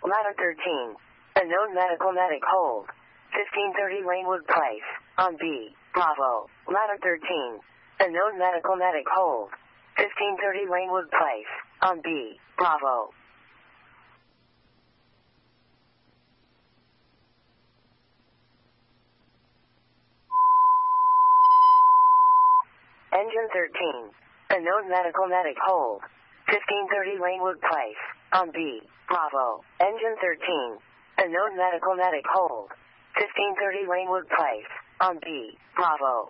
Ladder 13. Unknown medical medic hold. 1530 Rainwood Place. On B. Bravo. Ladder 13. Unknown medical medic hold. 1530 Rainwood Place. On B. Bravo. Engine 13. Unknown medical medic hold. 1530 Rainwood Place. On B. Bravo. Engine 13. Unknown medical medic hold. 1530 Rainwood Place. On B. Bravo.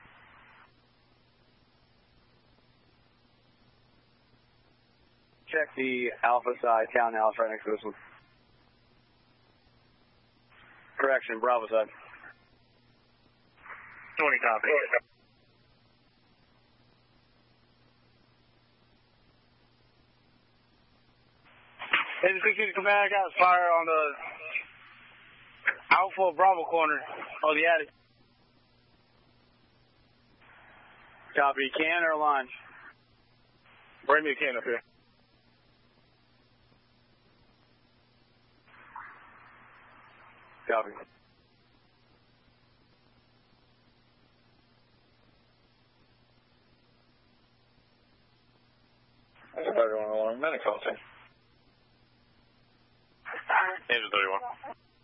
Check the Alpha side townhouse right next to this one. Correction, Bravo side. 20 copy. Engine 16 command, I got fire on the Alpha Bravo corner of the attic. Copy, can or line? Bring me a can up here. Copy. That's a better one along medical team. Engine 31.